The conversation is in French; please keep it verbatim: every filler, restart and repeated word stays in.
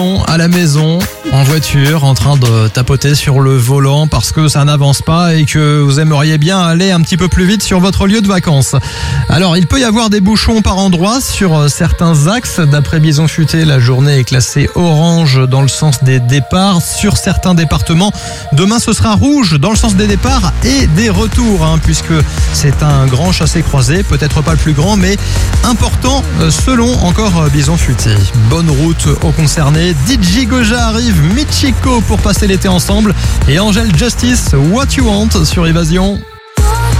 À la maison, en voiture, en train de tapoter sur le volant parce que ça n'avance pas et que vous aimeriez bien aller un petit peu plus vite sur votre lieu de vacances. Alors, il peut y avoir des bouchons par endroits sur certains axes. D'après Bison Futé, la journée est classée orange dans le sens des départs. Sur certains départements, demain ce sera rouge dans le sens des départs et des retours, hein, puisque c'est un grand chassé-croisé, peut-être pas le plus grand, mais important selon encore Bison Futé. Bonne route aux concernés. D J Goja arrive, Michiko pour passer l'été ensemble et Angel Justice, What You Want sur Évasion.